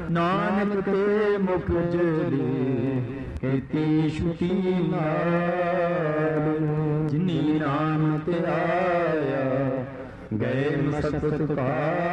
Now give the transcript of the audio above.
ਨਾਨਕ ਤੇ ਮੁਖ ਜਲੇ ਕੀਤੀ ਛੁਟੀ ਨਾਲ। ਜਿਨੀ ਨਾਮ ਤੇ ਆਇਆ ਗਏ ਮਸਕਤ ਪਾ